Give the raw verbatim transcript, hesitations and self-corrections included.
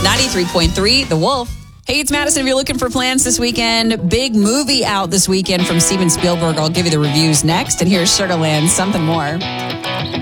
ninety-three point three, The Wolf. Hey, it's Madison. If you're looking for plans this weekend, big movie out this weekend from Steven Spielberg. I'll give you the reviews next. And here's Sugarland, Something More.